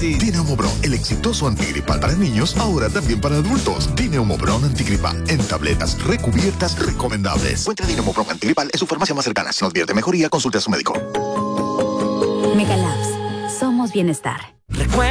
Oasis. Dineumobron, el exitoso antigripal para niños, ahora también para adultos. Dineumobron antigripal, en tabletas recubiertas recomendables. Encuentra Dineumobron antigripal en su farmacia más cercana. Si no advierte mejoría, consulte a su médico. Megalabs. Somos bienestar.